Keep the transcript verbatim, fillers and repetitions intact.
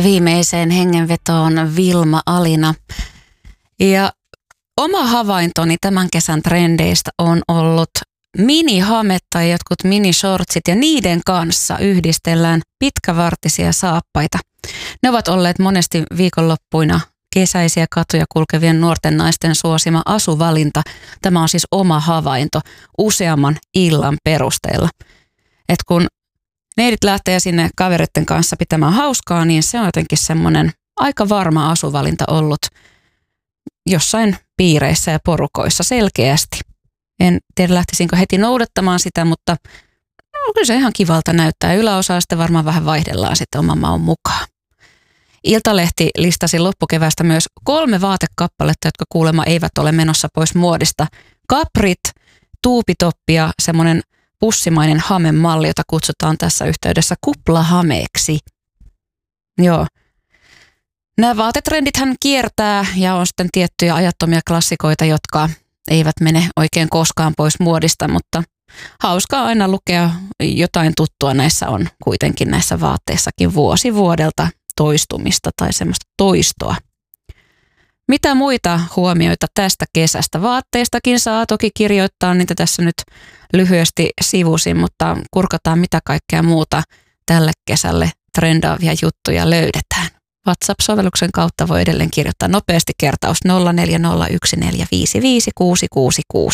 viimeiseen hengenvetoon Vilma Alina. Ja oma havaintoni tämän kesän trendeistä on ollut minihame tai jotkut minishortsit ja niiden kanssa yhdistellään pitkävartisia saappaita. Ne ovat olleet monesti viikonloppuina kesäisiä katuja kulkevien nuorten naisten suosima asuvalinta. Tämä on siis oma havainto useamman illan perusteella. Et kun neidit lähtee sinne kavereiden kanssa pitämään hauskaa, niin se on jotenkin semmoinen aika varma asuvalinta ollut jossain piireissä ja porukoissa selkeästi. En tiedä lähtisinkö heti noudattamaan sitä, mutta no, kyllä se ihan kivalta näyttää. Yläosaa sitten varmaan vähän vaihdellaan sitten oman maun mukaan. Iltalehti listasi loppukeväästä myös kolme vaatekappaletta, jotka kuulemma eivät ole menossa pois muodista. Kaprit, tuupitoppi ja semmoinen pussimainen hamemalli, jota kutsutaan tässä yhteydessä kuplahameeksi. Joo. Nämä vaatetrendithän kiertää ja on sitten tiettyjä ajattomia klassikoita, jotka eivät mene oikein koskaan pois muodista, mutta hauskaa aina lukea jotain tuttua näissä on kuitenkin näissä vaatteissakin vuosi vuodelta toistumista tai semmoista toistoa. Mitä muita huomioita tästä kesästä? Vaatteistakin saa toki kirjoittaa, niitä tässä nyt lyhyesti sivusin, mutta kurkataan mitä kaikkea muuta tälle kesälle trendaavia juttuja löydetään. WhatsApp-sovelluksen kautta voi edelleen kirjoittaa nopeasti kertaus nolla neljä nolla yksi neljä viisi viisi kuusi kuusi kuusi.